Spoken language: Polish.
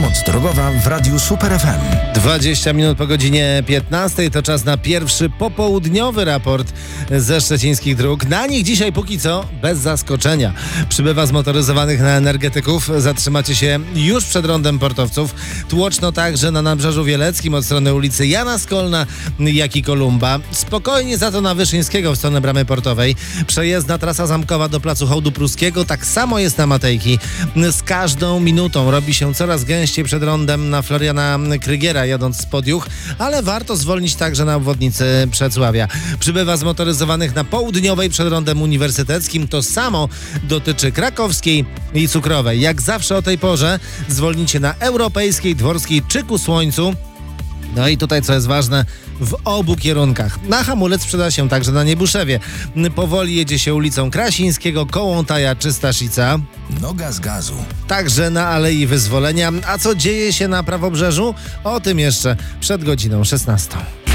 Pomoc drogowa w Radiu Super FM. 20 minut po godzinie 15 to czas na pierwszy popołudniowy raport ze szczecińskich dróg. Na nich dzisiaj póki co bez zaskoczenia. Przybywa zmotoryzowanych na energetyków. Zatrzymacie się już przed rondem Portowców. Tłoczno także na Nabrzeżu Wieleckim od strony ulicy Jana Skolna, jak i Kolumba. Spokojnie za to na Wyszyńskiego w stronę Bramy Portowej. Przejezdna trasa zamkowa do Placu Hołdu Pruskiego. Tak samo jest na Matejki. Z każdą minutą robi się coraz gęściej przed rondem na Floriana Krygiera jadąc z Podjuch, ale warto zwolnić także na obwodnicy Przecławia. Przybywa zmotoryzowanych na południowej przed rondem uniwersyteckim. To samo dotyczy Krakowskiej i Cukrowej. Jak zawsze o tej porze zwolnicie na Europejskiej, Dworskiej czy Ku Słońcu. No i tutaj, co jest ważne, w obu kierunkach. Na hamulec przyda się także na Niebuszewie. Powoli jedzie się ulicą Krasińskiego, Kołątaja czy Staszica. Noga z gazu. Także na Alei Wyzwolenia. A co dzieje się na Prawobrzeżu? O tym jeszcze przed godziną 16.